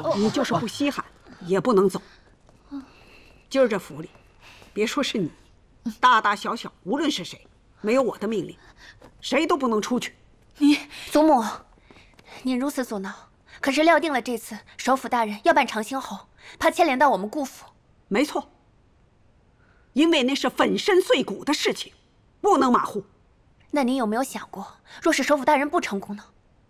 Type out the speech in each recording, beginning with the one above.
你就是不稀罕，也不能走。今儿这府里，别说是你，大大小小，无论是谁，没有我的命令，谁都不能出去。 祖母，您如此阻挠，可是料定了这次首府大人要办长兴侯，怕牵连到我们顾府。 没错，因为那是粉身碎骨的事情，不能马虎。 那您有没有想过，若是首府大人不成功呢？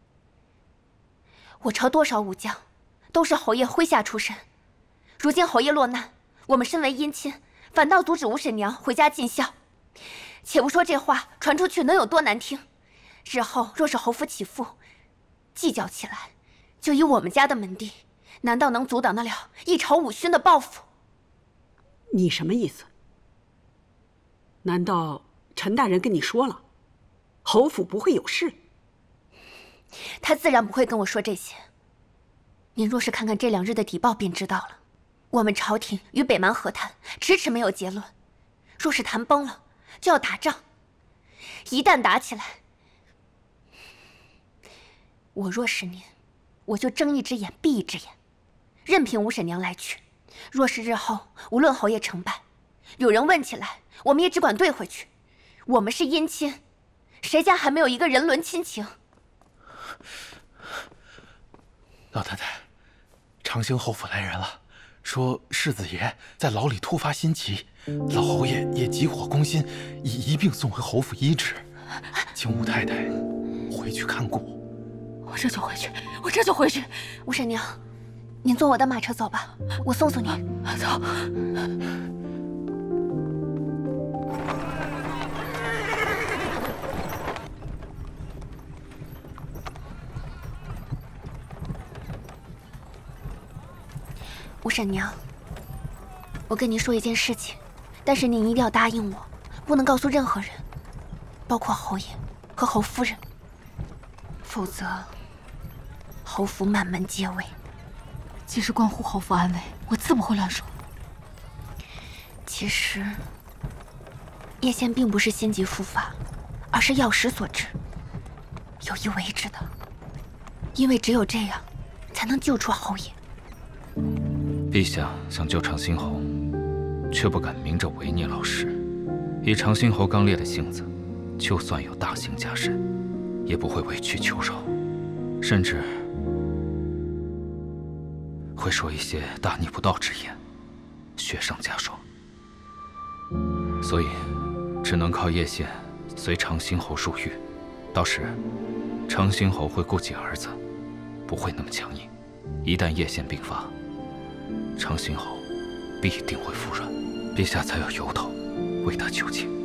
我朝多少武将，都是侯爷麾下出身。如今侯爷落难，我们身为姻亲，反倒阻止吴婶娘回家尽孝。且不说这话传出去能有多难听，日后若是侯府起复，计较起来，就以我们家的门第，难道能阻挡得了一朝武勋的报复？ 你什么意思？难道陈大人跟你说了，侯府不会有事？ 他自然不会跟我说这些。您若是看看这2日的邸报便知道了。我们朝廷与北蛮和谈，迟迟没有结论。若是谈崩了，就要打仗。一旦打起来，我若是您，我就睁一只眼闭一只眼，任凭吴婶娘来取。若是日后无论侯爷成败，有人问起来，我们也只管对回去。我们是姻亲，谁家还没有一个人伦亲情？ 老太太，长兴侯府来人了，说世子爷在牢里突发心疾，老侯爷也急火攻心，一并送回侯府医治，请武太太回去看顾。 我这就回去，我这就回去。吴婶娘，您坐我的马车走吧，我送送您。走。吴婶娘，我跟您说一件事情，但是您一定要答应我，不能告诉任何人，包括侯爷和侯夫人，否则侯府满门皆危。 既是关乎侯府安危，我自不会乱说。 其实叶县并不是心急复发，而是药石所致，有意为之的。因为只有这样，才能救出侯爷。 陛下想救长兴侯，却不敢明着违逆老师。以长兴侯刚烈的性子，就算有大刑加身，也不会委曲求饶，甚至会说一些大逆不道之言，雪上加霜。所以，只能靠叶县随长兴侯入狱。到时，长兴侯会顾及儿子，不会那么强硬。一旦叶县病发，长兴侯必定会服软，陛下才有由头为他求情。